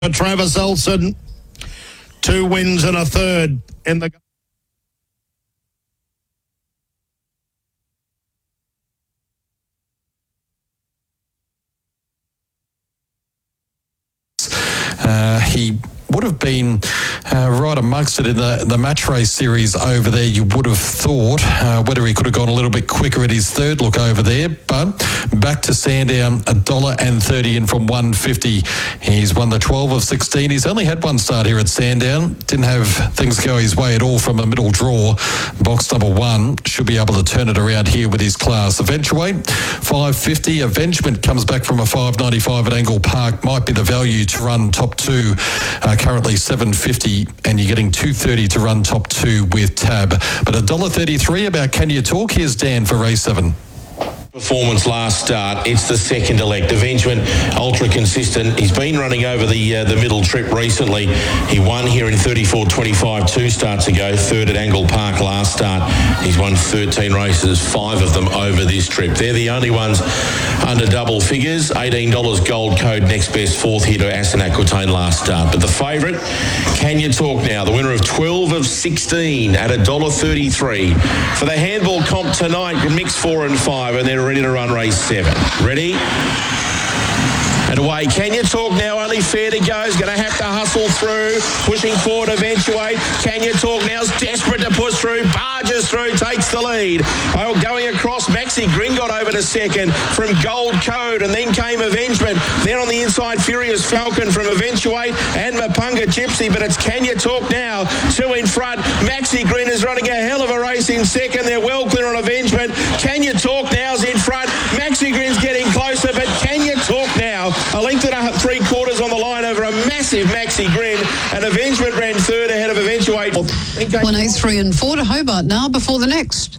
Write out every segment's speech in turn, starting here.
Travis Elson, 2 wins and a third in the... He would have been right amongst it in the match race series over there, you would have thought. Whether he could have gone a little bit quicker at his third look over there, but back to Sandown, $1.30 in from 150. He's won the 12 of 16. He's only had one start here at Sandown. Didn't have things go his way at all from a middle draw. Box number 1 should be able to turn it around here with his class. Eventuate, $5.50. Avengement comes back from a $5.95 at Angle Park. Might be the value to run top 2. Currently $7.50, and you're getting $2.30 to run top 2 with Tab. But $1.33 about Can You Talk? Here's Dan for race 7. Performance last start. It's the second elect. Avengement, ultra consistent. He's been running over the middle trip recently. He won here in 34.25 2 starts ago. Third at Angle Park last start. He's won 13 races, 5 of them over this trip. They're the only ones under double figures. $18 Gold Code, next best, fourth here to Aston Aquitaine last start. But the favourite, Can You Talk Now? The winner of 12 of 16 at $1.33. For the handball comp tonight, mix 4 and 5, and they're ready to run race 7. Ready? And away. Can You Talk Now? Only fair to go. Is going to have to hustle through. Pushing forward, Eventuate. Can You Talk Now's desperate to push through. Barges through, takes the lead. Oh, going across, Maxi Grin got over to second from Gold Code, and then came Avengement. Then on the inside, Furious Falcon from Eventuate and Mapunga Gypsy, but it's Can You Talk Now? 2 in front. Maxi Grin is running a hell of a race in second. They're well clear on Avengement. Can You Talk Now's in front. Maxi Grin's getting closer, but Can You Talk Now? A length and 3/4 on the line over a massive Maxi Grin, and Avengement ran third ahead of Eventuate. 183 and 4 to Hobart now before the next.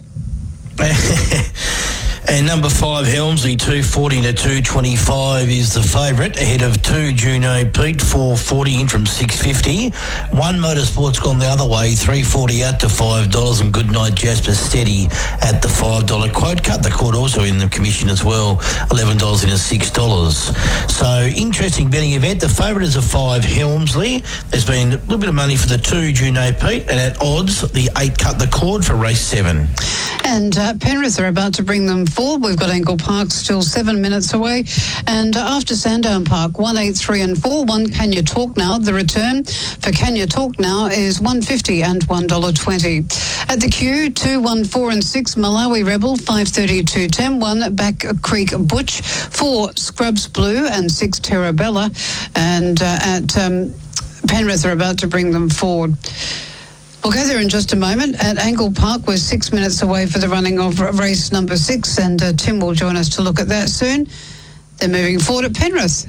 And number 5, Helmsley, 240 to 225 is the favourite, ahead of 2, Juno Pete, 440 in from 650. 1 Motorsport's gone the other way, 340 out to $5, and Goodnight Jasper steady at the $5 quote. Cut the cord also in the commission as well, $11 in a $6. So, interesting betting event. The favourite is a 5, Helmsley. There's been a little bit of money for the 2, Juno Pete, and at odds, the 8 Cut the Cord for race 7. And Penrith are about to bring them forward. We've got Angle Park still 7 minutes away. And after Sandown Park, 183 and 4, 1 Can You Talk Now. The return for Can You Talk Now is $1.50 and $1.20. At the queue, 2, 1, 4 and 6, Malawi Rebel, 5.30, 2.10, 1 Back Creek Butch, 4 Scrubs Blue and 6 Terrabella. And at Penrith are about to bring them forward. We'll go there in just a moment. At Angle Park, we're 6 minutes away for the running of race number 6, and Tim will join us to look at that soon. They're moving forward at Penrith.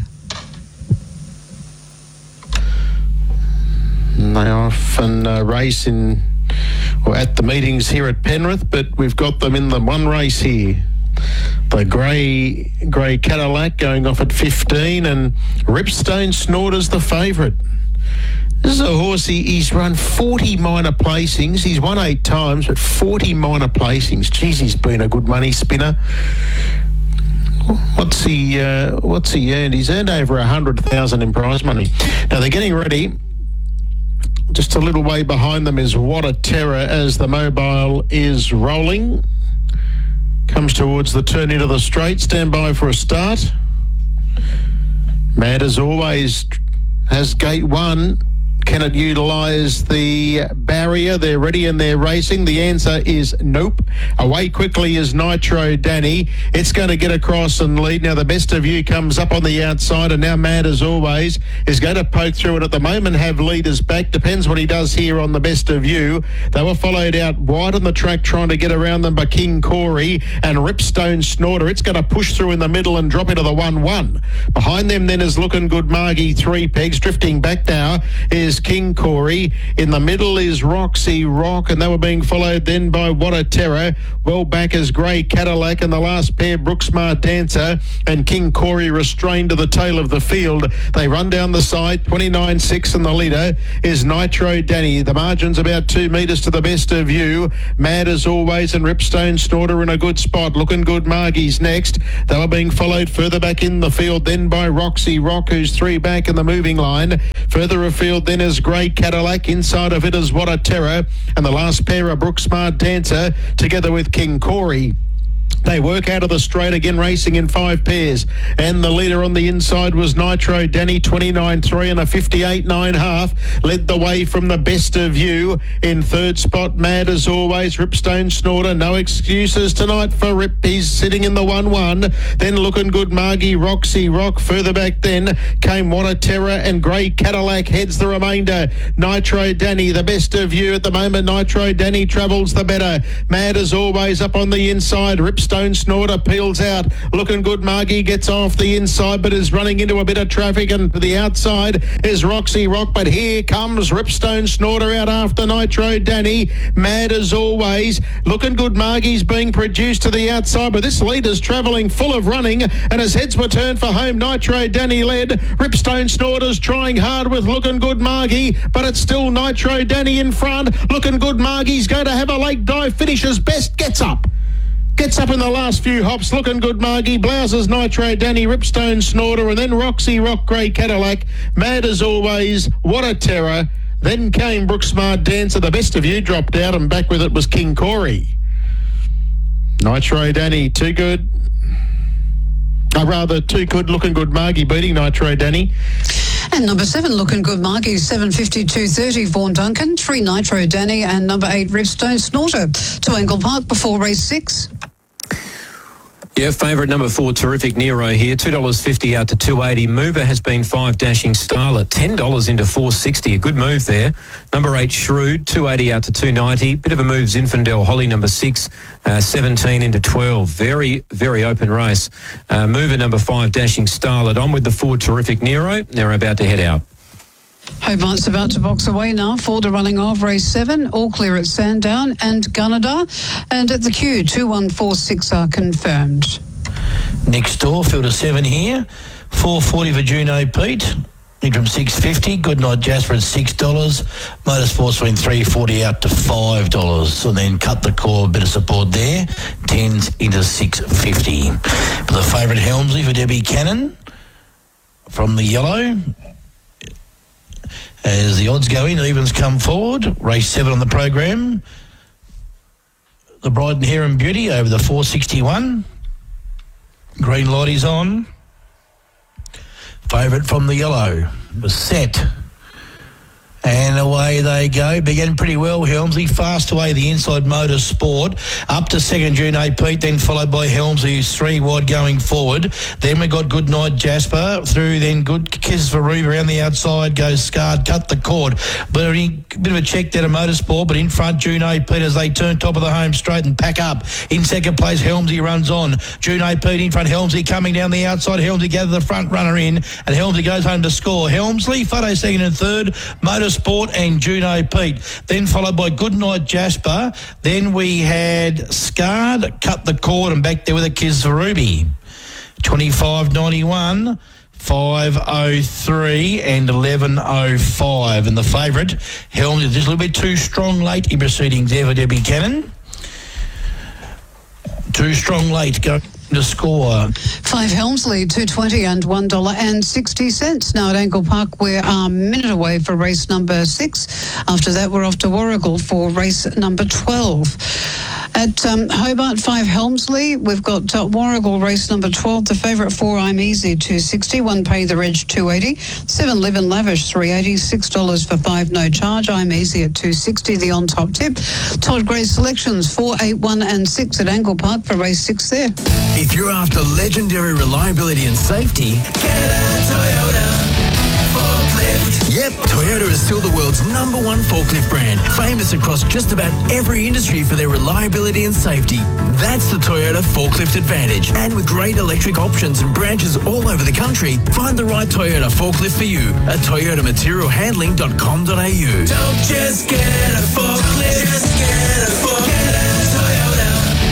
They often race in or at the meetings here at Penrith, but we've got them in the one race here. The grey Cadillac going off at 15, and Ripstone Snorter's the favourite. This is a horse, he's run 40 minor placings. He's won 8 times, but 40 minor placings. Geez, he's been a good money spinner. What's he earned? He's earned over 100,000 in prize money. Now they're getting ready. Just a little way behind them is What a Terror as the mobile is rolling. Comes towards the turn into the straight. Stand by for a start. Mad as always has gate 1. Can it utilise the barrier? They're ready and they're racing. The answer is nope. Away quickly is Nitro Danny. It's going to get across and lead. Now the Best of You comes up on the outside, and now Mad as always is going to poke through it at the moment. Have leaders back. Depends what he does here on the Best of You. They were followed out wide on the track trying to get around them by King Corey and Ripstone Snorter. It's going to push through in the middle and drop into the 1-1. Behind them then is Looking Good Margie, 3 pegs. Drifting back now is is King Corey. In the middle is Roxy Rock, and they were being followed then by What a Terror. Well back is Grey Cadillac, and the last pair, Brooksmart Dancer and King Corey restrained to the tail of the field. They run down the side, 29.6, and the leader is Nitro Danny. The margin's about 2 metres to the best of you. Mad as always, and Ripstone Snorter in a good spot. Looking good, Margie's next. They were being followed further back in the field then by Roxy Rock, who's 3 back in the moving line. Further afield then is Grey Cadillac. Inside of it is What a Terror, and the last pair are Brooksmart Dancer together with King Corey. They work out of the straight again, racing in 5 pairs. And the leader on the inside was Nitro Danny, 29.3 and a 58.5. Led the way from the best of you. In third spot, Mad as always, Ripstone Snorter. No excuses tonight for Rip. He's sitting in the 1-1. Then Looking Good Margie, Roxy Rock. Further back then came What a Terror, and Grey Cadillac heads the remainder. Nitro Danny, the best of you at the moment. Nitro Danny travels the better. Mad as always up on the inside. Ripstone Snorter peels out. Looking Good Margie gets off the inside but is running into a bit of traffic, and to the outside is Roxy Rock, but here comes Ripstone Snorter out after Nitro Danny. Mad as always. Looking Good Margie's being produced to the outside, but this leader's travelling full of running, and as heads were turned for home, Nitro Danny led. Ripstone Snorter's trying hard with Looking Good Margie, but it's still Nitro Danny in front. Looking Good Margie's going to have a late dive, finishes best, gets up in the last few hops. Looking Good Margie, blouses Nitro Danny, Ripstone Snorter, and then Roxy Rock, Grey Cadillac. Mad as always, What a Terror. Then came Brooksmart Dancer. The best of you dropped out, and back with it was King Corey. Nitro Danny, too good. Too good. Looking Good Margie beating Nitro Danny. And number 7, Looking Good Margie, 7:52.30, Vaughan Duncan, 3 Nitro Danny, and number 8, Ripstone Snorter to Angle Park before race 6. Yeah, favourite number 4, Terrific Nero here, $2.50 out to $2.80. Mover has been 5, Dashing Starlet, $10 into $4.60. A good move there. Number 8, Shrewd, $2.80 out to $2.90. Bit of a move, Zinfandel Holly, number 6, 17 into 12. Very, very open race. Mover number 5, Dashing Starlet. On with the 4, Terrific Nero. They're about to head out. Hobart's about to box away now. Ford are running off race 7. All clear at Sandown and Gunnedah. And at the queue, 2, 1, 4, 6 are confirmed. Next door, field of 7 here. 4.40 for Juno Pete. In from 6.50. Goodnight Jasper at $6. Motorsports between $3.40 out to $5. And then Cut the Core, a bit of support there. 10s into $6.50. For the favourite Helmsley for Debbie Cannon from the yellow. As the odds go in, evens come forward. Race 7 on the program. The Bride and Heron Beauty over the 461. Green light is on. Favourite from the yellow was set. And away they go. Began pretty well, Helmsley. Fast away the inside Motorsport. Up to second, Juno Pete, then followed by Helmsley, who's 3 wide going forward. Then we got Goodnight Jasper through, then Good Kisses for Ruby around the outside, goes Scarred, Cut the Cord. But a bit of a check there to Motorsport, but in front, Juno Pete as they turn top of the home straight and pack up. In second place, Helmsley runs on. Juno Pete in front, Helmsley coming down the outside. Helmsley gathers the front runner in, and Helmsley goes home to score. Helmsley, Photo second and third, Motorsport and Juno Pete. Then followed by Goodnight Jasper. Then we had Scarred, Cut the Cord, and back there with a Kiss for Ruby. 25.91. 5.03 and 11.05. And the favourite, Helmsley, just a little bit too strong late in proceedings there for Debbie Cannon. Too strong late, go to score. 5 Helmsley, $2.20 and $1.60. Now at Angle Park, we're a minute away for race number 6. After that, we're off to Warragul for race number 12. At Hobart, 5 Helmsley, we've got Warragul race number 12. The favourite 4, I'm Easy, $2.60. 1 Pay the Reg, $2.80. 7 Live and Lavish, $3.80. $6 for 5 No Charge. I'm Easy at $2.60. The on top tip. Todd Gray selections 4, 8, 1 and 6 at Angle Park for race 6 there. If you're after legendary reliability and safety, get a Toyota forklift. Yeah, Yep, Toyota is still the world's #1 forklift brand, famous across just about every industry for their reliability and safety. That's the Toyota Forklift Advantage. And with great electric options and branches all over the country, find the right Toyota forklift for you at toyotamaterialhandling.com.au. Don't just get a forklift, just get a Toyota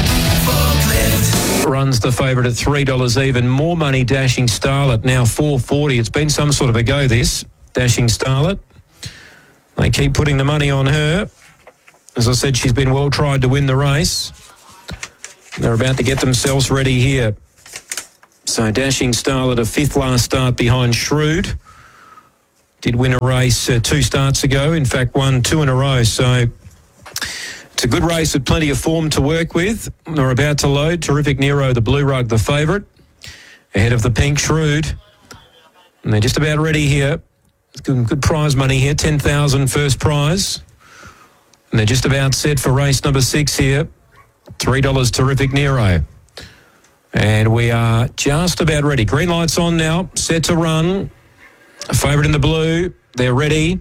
forklift. Runs the favourite at $3 even. More money, Dashing Starlet, now $4.40. It's been some sort of a go, this. Dashing Starlet. They keep putting the money on her. As I said, she's been well tried to win the race. They're about to get themselves ready here. So Dashing Starlet, a 5th last start behind Shrewd. Did win a race 2 starts ago. In fact, won 2 in a row. So it's a good race with plenty of form to work with. They're about to load. Terrific Nero, the blue rug, the favourite. Ahead of the pink Shrewd. And they're just about ready here. Good prize money here, 10,000 first prize. And they're just about set for race number 6 here. $3 Terrific Nero. And we are just about ready. Green light's on now, set to run. A favourite in the blue, they're ready.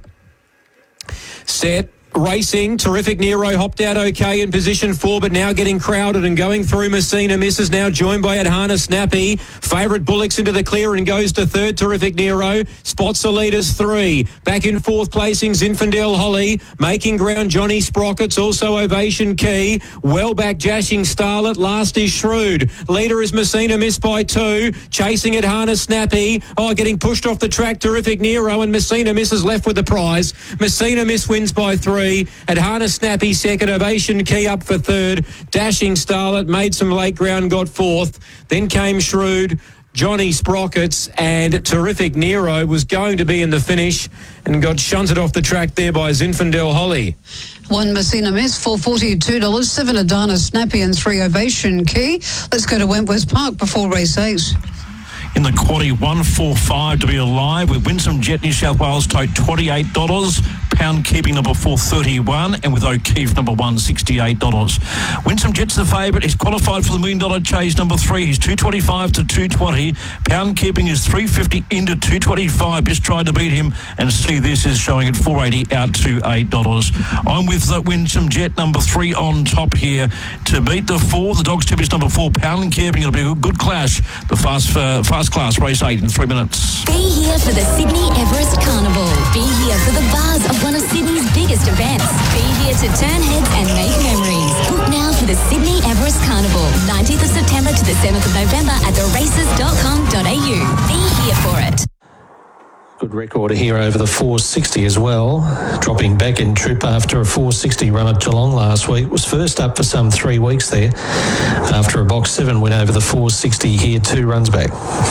Set. Racing, Terrific Nero hopped out okay in position 4, but now getting crowded and going through. Messina Misses now joined by Adhana Snappy. Favourite Bullocks into the clear and goes to 3rd, Terrific Nero. Spots the leaders 3. Back in 4th placing, Zinfandel Holly. Making ground, Johnny Sprockets. Also Ovation Key. Well back, Dashing Starlet. Last is Shrewd. Leader is Messina Miss by 2. Chasing Adhana Snappy. Getting pushed off the track, Terrific Nero, and Messina Miss is left with the prize. Messina Miss wins by 3. Adhana Snappy 2nd, Ovation Key up for 3rd. Dashing Starlet made some late ground, got 4th. Then came Shrewd, Johnny Sprockets, and Terrific Nero was going to be in the finish and got shunted off the track there by Zinfandel Holly. 1 Messina Miss, $4.40, $2. 7 Adhana Snappy and 3 Ovation Key. Let's go to Wentworth Park before race 8. In the quaddie, 145 to be alive with Winsome Jet New South Wales tote $28, Pound Keeping number 431, and with O'Keefe number 168. Winsome Jet's the favourite. He's qualified for the $1 Million Chase number 3. He's 225 to 220. Pound Keeping is 350 into 225. Just tried to beat him, and see this is showing at 480 out to $8. I'm with the Winsome Jet number 3 on top here to beat the 4. The dog's tip is number 4, Pound Keeping. It'll be a good clash. The fast class race 8 in 3 minutes. Be here for the Sydney Everest Carnival. Be here for the buzz of one of Sydney's biggest events. Be here to turn heads and make memories. Book now for the Sydney Everest Carnival, 19th of September to the 7th of November at theraces.com.au. Be here for it. Good record here over the 460 as well. Dropping back in trip after a 460 run at Geelong last week. Was first up for some 3 weeks there. After a box 7 win over the 460 here, 2 runs back.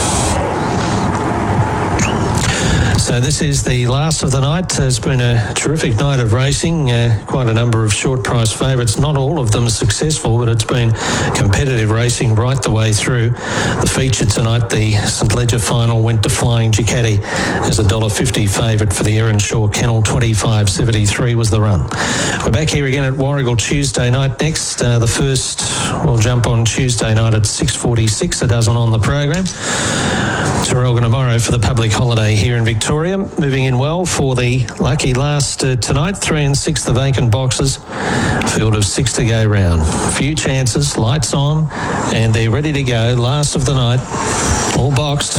So this is the last of the night. It's been a terrific night of racing. Quite a number of short price favourites. Not all of them successful, but it's been competitive racing right the way through. The feature tonight, the St Ledger final, went to Flying Ducati as a $1.50 favourite for the Earnshaw Kennel. 25.73 was the run. We're back here again at Warragul Tuesday night next. The first will jump on Tuesday night at 6:46. A dozen on the program. Terrelga tomorrow for the public holiday here in Victoria. Moving in well for the lucky last tonight. 3 and 6 the vacant boxes. Field of 6 to go round. Few chances, lights on, and they're ready to go. Last of the night. All boxed.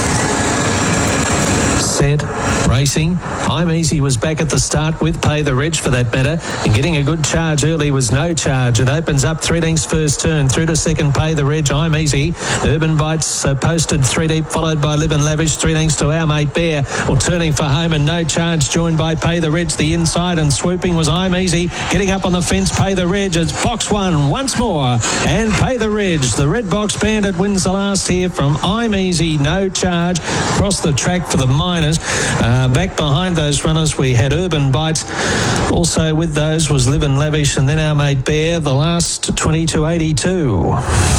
Set. Racing. I'm Easy was back at the start with Pay the Reg for that matter, and getting a good charge early was No Charge. It opens up 3 lengths first turn through to second. Pay the Reg. I'm Easy. Urban Bites posted 3 deep, followed by Live and Lavish. 3 lengths to Our Mate Bear. Well, turning for home and No Charge, joined by Pay the Reg. The inside and swooping was I'm Easy. Getting up on the fence, Pay the Reg. It's box 1 once more, and Pay the Reg. The Red Box Bandit wins the last here from I'm Easy. No Charge across the track for the Miners. Back behind those runners we had Urban Bites. Also with those was Live and Lavish, and then Our Mate Bear. The last 20-82.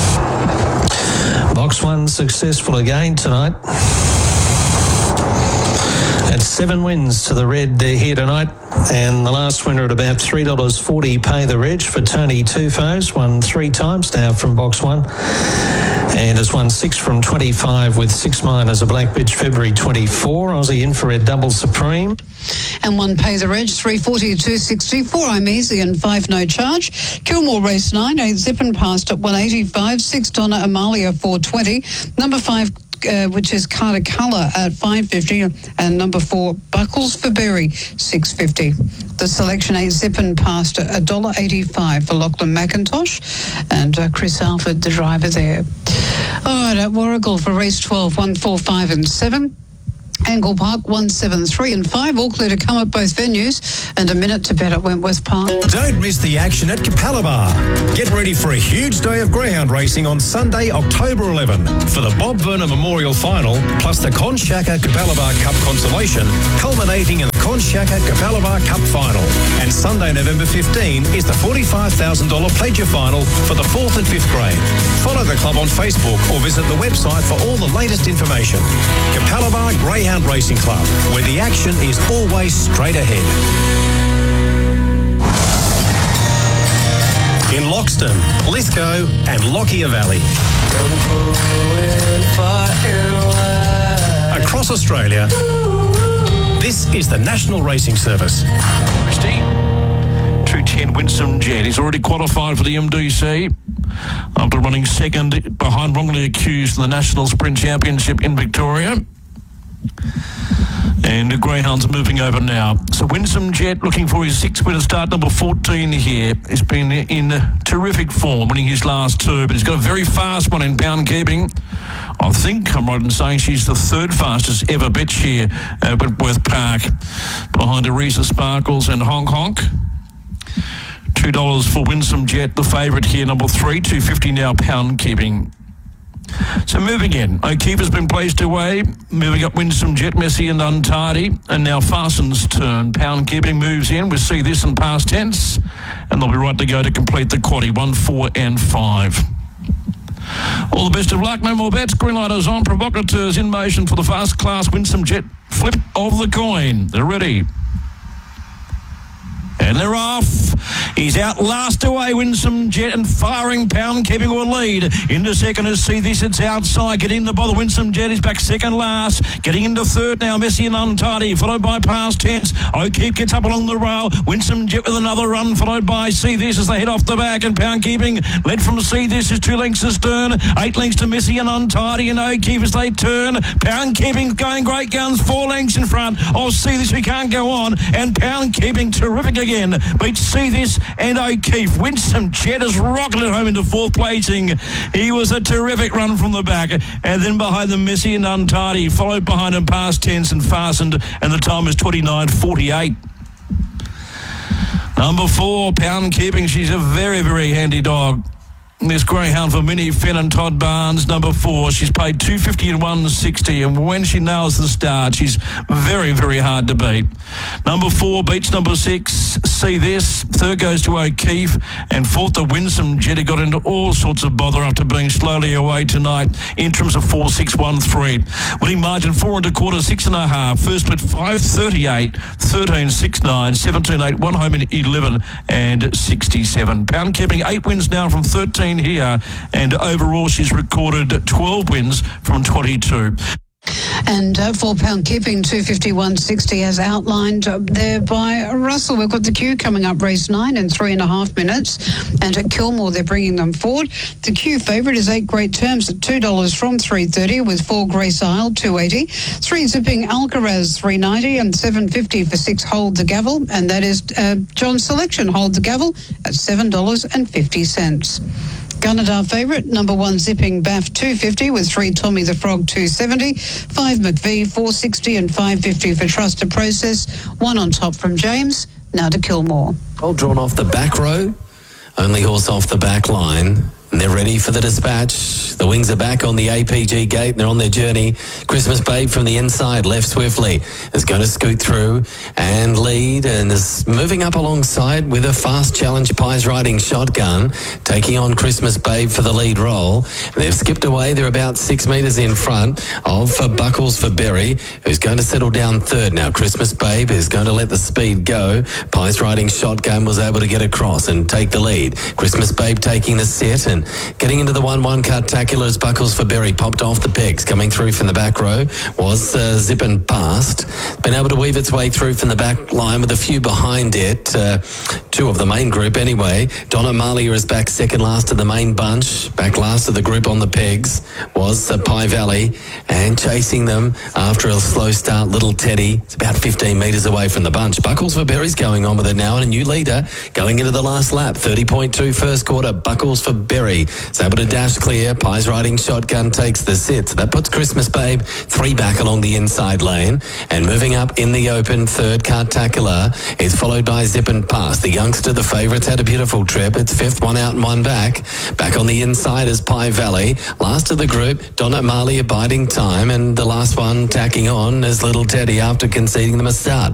Box 1 successful again tonight. At 7 wins to the red here tonight, and the last winner at about $3.40. Pay the Reg for Tony Tufos. Won 3 times now from box 1. and has won 6 from 25 with 6 minors. A Black Bitch February 24. Aussie Infrared Double Supreme. And 1 Pay the Reg, 340 to 260. 4 I'm Easy and 5 No Charge. Kilmore race 9, 8 Zippin past at 185. 6 Donna Amalia 420. Number 5 which is Carter Colour at 550, and number 4 Buckles for Berry 650. The selection 8 Zippin past $1.85 for Lachlan McIntosh, and Chris Alford, the driver there. All right, at Warrigal for race 12, 1, 4, 5 and 7. Angle Park 1, 7, 3 and 5, all clear to come at both venues, and a minute to bet at Wentworth Park. Don't miss the action at Capalaba. Get ready for a huge day of greyhound racing on Sunday, October 11 for the Bob Verner Memorial Final, plus the Conshaka Capalaba Cup Consolation, culminating in the Conshaka Capalaba Cup Final. And Sunday, November 15 is the $45,000 Pledger Final for the 4th and 5th grade. Follow the club on Facebook or visit the website for all the latest information. Capalaba Greyhound Racing Club, where the action is always straight ahead. In Loxton, Lithgow and Lockyer Valley. Across Australia, this is the National Racing Service. 210 Winsome Jet. He's already qualified for the MDC after running second behind Wrongly Accused in the National Sprint Championship in Victoria. And the greyhounds are moving over now. So Winsome Jet looking for his 6-winner start, number 14 here. He's been in terrific form, winning his last 2, but he's got a very fast one in Pound Keeping. I think I'm right in saying she's the 3rd fastest ever bitch here at Wentworth Park, behind Arisa Sparkles and Honk Honk. $2 for Winsome Jet, the favourite here, number 3, $2.50 now Pound Keeping. So moving in, O'Keefe has been placed away, moving up Winsome Jet, Messi and Untidy, and now Farson's turn. Pound Keeping moves in, we see this in past tense, and they'll be right to go to complete the quaddie, 1, 4 and 5. All the best of luck, no more bets, green light is on, provocateurs in motion for the fast class Winsome Jet, flip of the coin, they're ready. And they're off. He's out last away, Winsome Jet, and firing Pound Keeping will lead. Into second is See This, it's outside. Getting the bother, Winsome Jet is back second last. Getting into third now, Messi and Untidy, followed by past tense. O'Keefe gets up along the rail. Winsome Jet with another run, followed by See This as they head off the back. And Pound Keeping led from See This is 2 lengths astern. 8 lengths to Messi and Untidy, and O'Keefe as they turn. Pound Keeping going great guns, 4 lengths in front. Oh, See This, we can't go on. And Pound Keeping terrific again. Beats See This and O'Keefe. Winsome Jet has rocketed home into 4th placing. He was a terrific run from the back. And then behind them, Messi and Untidy, followed behind him past tense and Fastened, and the time is 29.48. Number 4, Pound Keeping. She's a very, very handy dog. This greyhound for Minnie Finn and Todd Barnes, number 4. She's paid $2.50 and $1.60, and when she nails the start, she's very, very hard to beat. Number 4 beats number 6. See This. 3rd goes to O'Keefe, and 4th the Winsome Jet. He got into all sorts of bother after being slowly away tonight. Interims of 4, 6, 1, 3. Winning margin 4 1/4, 6.5. First split 5.38, 13.69, 17.8. One home in 11 and 67. Pound Keeping 8 wins now from 13 here, and overall she's recorded 12 wins from 22. And for Pound Keeping, 251.60 as outlined there by Russell. We've got the queue coming up, race 9 in 3.5 minutes. And at Kilmore, they're bringing them forward. The queue favourite is 8 Great Terms at $2 from $3.30, with 4 Grace Isle, $2.80. 3 Zipping Alcaraz, $3.90, and $7.50 for 6 Hold the Gavel. And that is John's Selection, Hold the Gavel, at $7.50. Gunnedah favourite, number 1 Zipping Baff, $2.50, with 3 Tommy the Frog, $2.70, 5 McVie, $4.60, and $5.50 for Trusted Process. 1 on top from James. Now to Kilmore. All drawn off the back row, only horse off the back line. And they're ready for the dispatch. The wings are back on the APG gate. They're on their journey. Christmas Babe from the inside, left swiftly, is going to scoot through and lead, and is moving up alongside with a fast challenge Pies Riding Shotgun, taking on Christmas Babe for the lead role. They've skipped away. They're about 6 metres in front of Buckles for Berry, who's going to settle down third. Now Christmas Babe is going to let the speed go. Pies Riding Shotgun was able to get across and take the lead. Christmas Babe taking the set, and Consistent. Getting into the 1-1 Cartacular as Buckles for Berry popped off the pegs. Coming through from the back row was Zippin' Past. Been able to weave its way through from the back line with a few behind it. Two of the main group anyway. Donna Malia is back second last of the main bunch. Back last of the group on the pegs was Pie Valley. And chasing them after a slow start, Little Teddy. It's about 15 metres away from the bunch. Buckles for Berry's going on with it now, and a new leader going into the last lap. 30.2 first quarter. Buckles for Berry. It's able to dash clear. Pie's riding shotgun takes the sit. So that puts Christmas Babe 3 back along the inside lane. And moving up in the open, third Cartacular is followed by Zippin' Past. The youngster, the favourites, had a beautiful trip. It's fifth, 1 out and 1 back. Back on the inside is Pie Valley. Last of the group, Donna Marley abiding time. And the last one tacking on is Little Teddy after conceding them a start.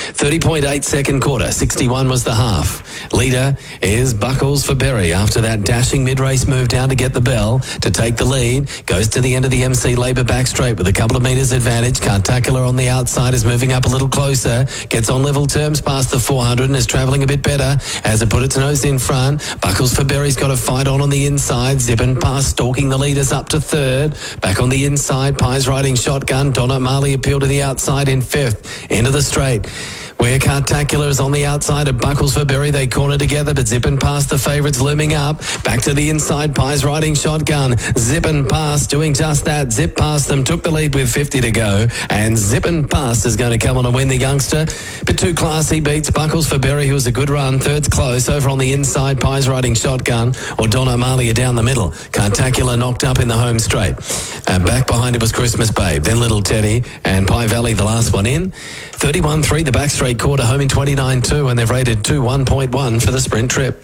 30.8 second quarter, 61 was the half. Leader is Buckles for Berry after that dashing mid-race move down to get the bell to take the lead. Goes to the end of the MC Labour back straight with a couple of metres advantage. Cartacular on the outside is moving up a little closer. Gets on level terms past the 400 and is travelling a bit better as it put its nose in front. Buckles for Berry's got a fight on the inside. Zippin' Past stalking the leaders up to third. Back on the inside, Pie's riding shotgun. Donna Marley appealed to the outside in fifth. Into the straight. Where Cartacular is on the outside of Buckles for Berry, they corner together, but Zippin' Past the favourites looming up. Back to the inside, Pie's riding shotgun. Zippin' Past doing just that. Zip past them, took the lead with 50 to go, and Zippin' Past is going to come on and win the youngster. Bit too classy, beats Buckles for Berry, who was a good run. Third's close, over on the inside, Pie's riding shotgun, or Don O'Malley down the middle. Cartacular knocked up in the home straight. Back behind it was Christmas Babe, then Little Teddy, and Pie Valley the last one in. 31-3, the back straight quarter, home in 29.2, and they've rated 2-1.1 for the sprint trip.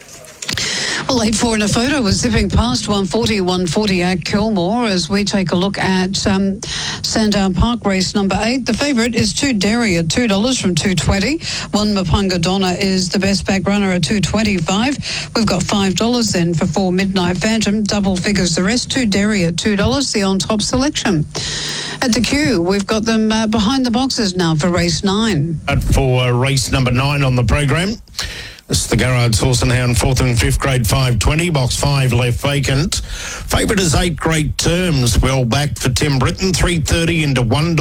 Well, 8-4 in a photo was Zipping Past 140 at Kilmore. As we take a look at Sandown Park race number 8, the favourite is 2 Derry at $2 from $2.20. 1 Mapunga Donna is the best back runner at $2.25. We've got $5 then for 4 Midnight Phantom. Double figures the rest. 2 Derry at $2, the on-top selection. At the queue, we've got them behind the boxes now for race 9. For race number 9 on the program. This is the Garrard's Horse and Hound, 4th and 5th grade 520, box 5 left vacant. Favourite is 8 Great Terms, well backed for Tim Britton, $3.30 into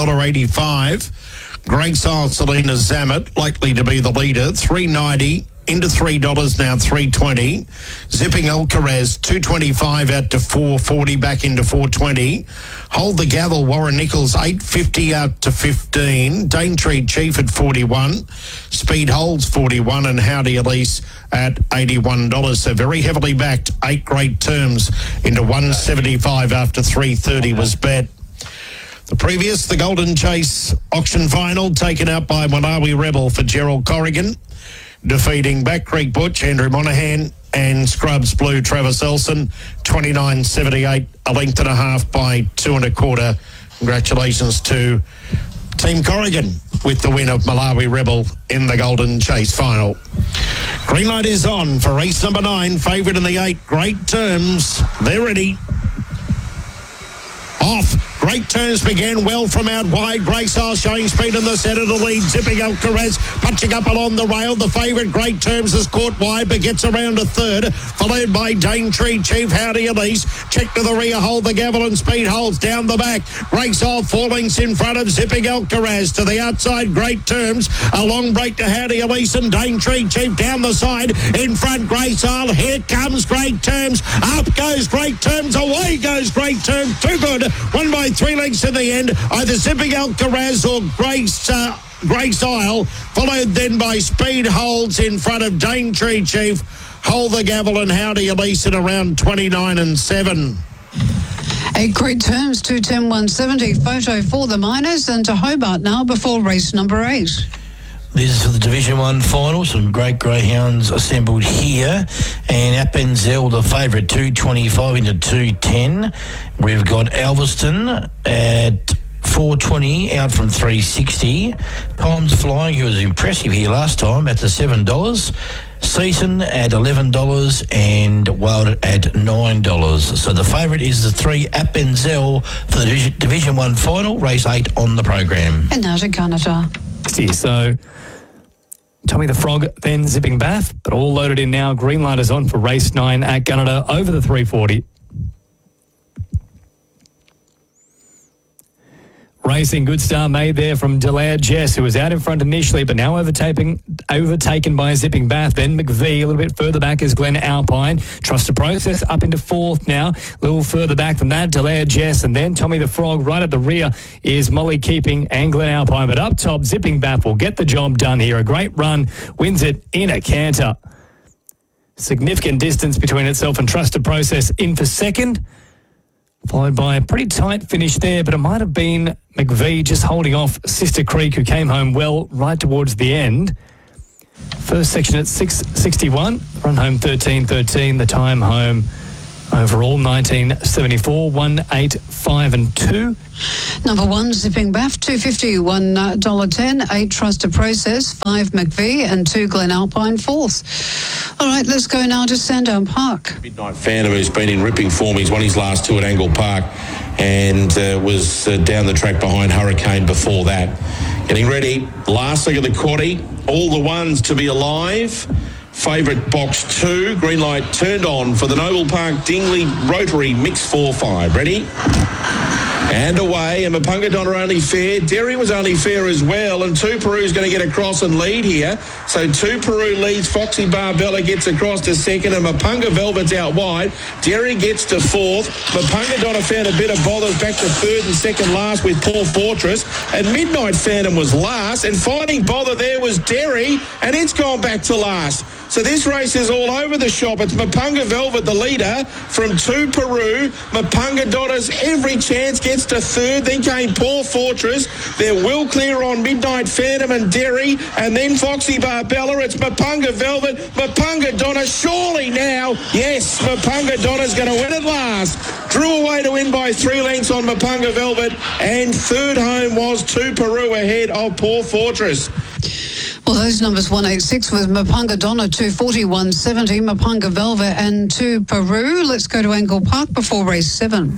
$1.85. Great Style Selena Zamet, likely to be the leader, $3.90 into $3 now, $3.20. Zipping Alcaraz, $2.25 out to $4.40, back into $4.20. Hold the Gavel, Warren Nichols, $8.50 out to $15. Daintree Chief at $41. Speed Holds $41, and Howdy Elise at $81. So very heavily backed. 8 Great Terms into $1.75 after $3.30 was bet. The previous, the Golden Chase auction final, taken out by Malawi Rebel for Gerald Corrigan, defeating Back Creek Butch, Andrew Monaghan, and Scrubs Blue, Travis Elson, 29.78, a length and a half by 2 1/4. Congratulations to Team Corrigan with the win of Malawi Rebel in the Golden Chase final. Green light is on for race number 9, favourite in the 8, Great Terms. They're ready. Off. Great Terms began well from out wide. Grace Isle showing speed in the centre to lead. Zipping Alcaraz punching up along the rail. The favourite Great Terms is caught wide but gets around a third. Followed by Daintree Chief, Howdy Elise. Check to the rear, Hold the Gavel and Speed Holds down the back. Grace Isle 4 lengths in front of Zipping Alcaraz. To the outside, Great Terms. A long break to Howdy Elise and Daintree Chief down the side. In front, Grace Isle. Here comes Great Terms. Up goes Great Terms. Away goes Great Terms. Too good. Won by 3 lengths in the end. Either Zipping Alcaraz or Grace Isle, followed then by Speed Holds in front of Daintree Chief, Hold the Gavel and Howdy Elise at around 29.7. 8 Great Terms, 210, 170. Photo for the Miners, and to Hobart now before race number 8. This is for the Division 1 final. Some great greyhounds assembled here. And Appenzell, the favourite, 225 into 210. We've got Alveston at 420 out from 360. Palms Flying, who was impressive here last time, at the $7. Season at $11 and Wild at $9. So the favourite is the 3 Appenzell for the Division 1 final, race 8 on the program. And now to Canada. So Tommy the Frog, then Zipping Bath, but all loaded in now. Green light is on for race 9 at Gunnedah over the 340. Racing, good start made there from Delaire Jess, who was out in front initially, but now overtaken by Zipping Bath. Then McVie, a little bit further back is Glen Alpine. Trust the Process up into 4th now. A little further back than that, Delaire Jess, and then Tommy the Frog. Right at the rear is Molly Keeping and Glen Alpine. But up top, Zipping Bath will get the job done here. A great run, wins it in a canter. Significant distance between itself and Trust the Process in for second. Followed by a pretty tight finish there, but it might have been McVie just holding off Sister Creek, who came home well right towards the end. First section at 6:61, run home 13:13, the time home overall 19:74, 1:8.5 and 2. Number 1, Zipping Bath, $2.50, $1.10, 8 Trust a Process, 5 McVie and 2 Glen Alpine, 4th. All right, let's go now to Sandown Park. Midnight Phantom, who's been in ripping form. He's won his last 2 at Angle Park and was down the track behind Hurricane before that. Getting ready, last leg of the quaddie, all the ones to be alive. Favourite box 2, green light turned on for the Noble Park Dingley Rotary Mix 4-5. Ready? And away, and Mapunga Donna only fair. Derry was only fair as well, and Two Peru's going to get across and lead here. So Two Peru leads, Foxy Barbella gets across to second, and Mapunga Velvet's out wide. Derry gets to 4th. Mapunga Donna found a bit of bothers back to 3rd and second last with Paul Fortress, and Midnight Phantom was last, and finding bother there was Derry, and it's gone back to last. So this race is all over the shop. It's Mapunga Velvet, the leader from Two Peru. Mapunga Donna's every chance, gets to 3rd. Then came Paul Fortress. They're well clear on Midnight Phantom and Derry. And then Foxy Barbella. It's Mapunga Velvet. Mapunga Donna surely now. Yes, Mapunga Donna's going to win at last. Drew away to win by 3 lengths on Mapunga Velvet. And third home was Two Peru ahead of Paul Fortress. Well, those numbers 186 with Mapunga Donna, 240, 170, Mapunga Velvet and Two Peru. Let's go to Angle Park before race 7.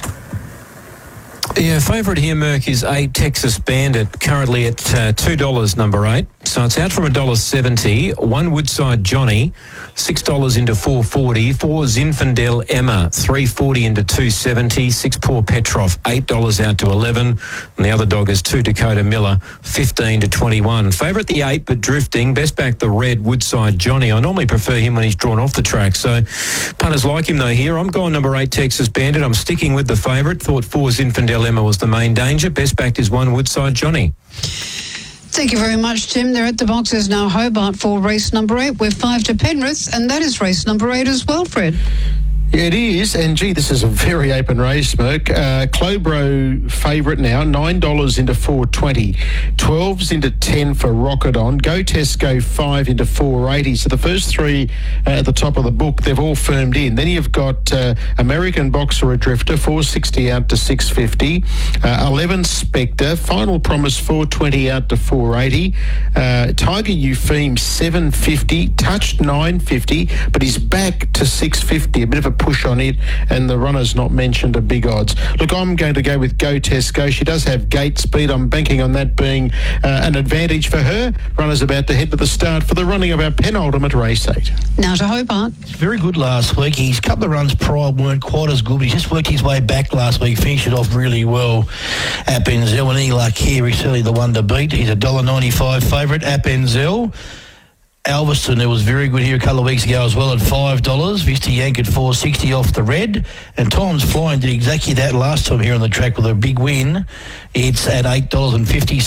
Yeah, favourite here, Merck, is 8 Texas Bandit, currently at $2, number 8. So it's out from $1.70. 1 Woodside Johnny, $6 into 440. 4 Zinfandel Emma, $3.40 into 270. 6 Poor Petrov, $8 out to 11. And the other dog is 2 Dakota Miller, 15 to 21. Favourite the 8, but drifting. Best back the red Woodside Johnny. I normally prefer him when he's drawn off the track. So punters like him though here. I'm going number 8 Texas Bandit. I'm sticking with the favourite. Thought 4 Zinfandel Emma was the main danger. Best backed is 1 Woodside Johnny. Thank you very much, Tim. They're at the boxes now, Hobart, for race number 8. We're 5 to Penrith, and that is race number 8 as well, Fred. It is, and gee, this is a very open race, Merc. Clobro favourite now, $9 into 420. 12s into 10 for Rocket On. Go Tesco 5 into 480. So the first 3 at the top of the book, they've all firmed in. Then you've got American Boxer Adrifter, 460 out to 650. 11 Spectre, Final Promise 420 out to 480. Tiger Eupheme 750, touched 950, but he's back to 650. A bit of a push on it, and the runner's not mentioned at big odds. Look, I'm going to go with Go Tesco. She does have gate speed. I'm banking on that being an advantage for her. Runner's about to head to the start for the running of our penultimate race 8. Now to Hobart. He's very good last week. His couple of runs prior weren't quite as good. He just worked his way back last week, finished it off really well at Benzel. And Luck here, he's certainly the one to beat. He's $1.95 favourite at Benzel. Alveston, who was very good here a couple of weeks ago as well at $5. Vista Yank at $4.60 off the red. And Tom's Flying did exactly that last time here on the track with a big win. It's at $8.50,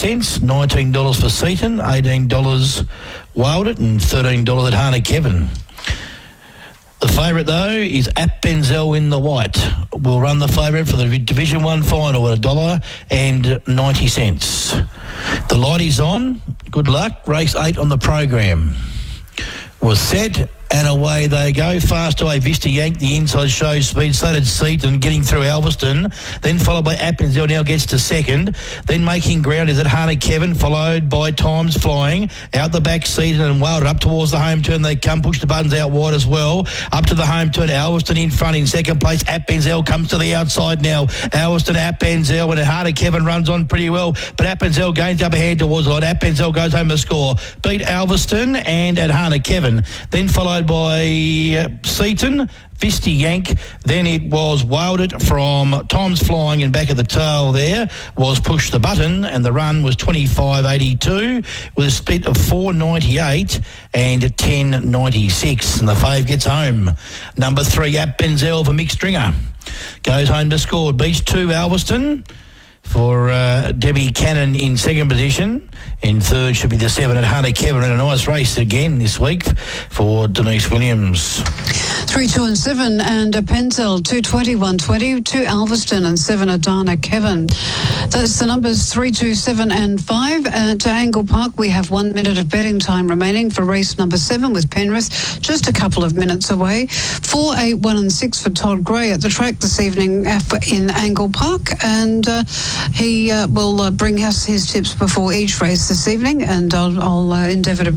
$19 for Seaton, $18 Wildit, and $13 at Hana Kevin. The favourite, though, is at Benzel in the white. We'll run the favourite for the Division 1 final at $1.90. The light is on. Good luck. Race 8 on the program. Was set And away they go. Fast away Vista Yank, the inside show speed. So did Seaton getting through Alveston. Then followed by Appenzell, now gets to second. Then making ground is at Hana Kevin, followed by Times Flying. Out the back Seaton and Wilder up towards the home turn. They come, push the buttons out wide as well. Up to the home turn. Alveston in front in second place. Appenzell comes to the outside now. Alveston, Appenzell, and Hana Kevin runs on pretty well. But Appenzell gains up ahead towards the line. Appenzell goes home to score. Beat Alveston and at Hana Kevin. Then followed by Seaton, Vista Yank. Then it was Wilded from Times Flying, and back at the tail there was Push the Button, and the run was 25.82 with a split of 4.98 and 10.96, and the fave gets home. Number 3, Appenzell for Mick Stringer. Goes home to score. Beats 2 Alveston for Debbie Cannon in second position. In third should be the 7 at Hana Kevin, and a nice race again this week for Denise Williams. 3, 2 and 7 and Appenzell, 220, 120, 2 Alveston and 7 at Hana Kevin. That's the numbers 3, 2, 7 and 5. At Angle Park we have 1 minute of betting time remaining for race number 7 with Penrith, just a couple of minutes away. 4, 8, 1 and 6 for Todd Gray at the track this evening in Angle Park, and he will bring us his tips before each race this evening, and I'll endeavour to